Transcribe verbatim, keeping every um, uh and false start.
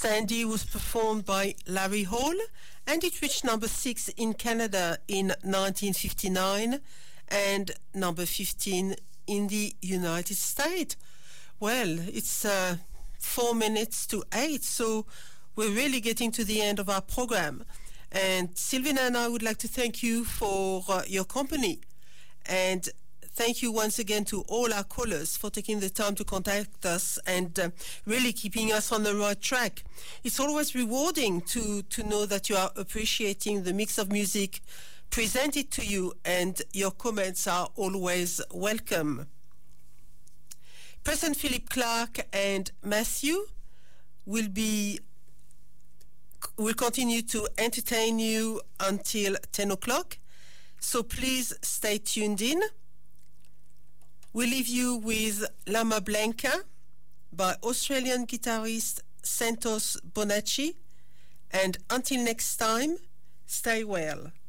Sandy was performed by Larry Hall, and it reached number six in Canada in nineteen fifty-nine and number fifteen in the United States. Well, it's uh, four minutes to eight, so we're really getting to the end of our program. And Sylvina and I would like to thank you for uh, your company. And thank you once again to all our callers for taking the time to contact us and uh, really keeping us on the right track. It's always rewarding to, to know that you are appreciating the mix of music presented to you, and your comments are always welcome. President Philip Clark and Matthew will be will continue to entertain you until ten o'clock, so please stay tuned in. We leave you with Lama Blanca by Australian guitarist Santos Bonacci, and until next time, stay well.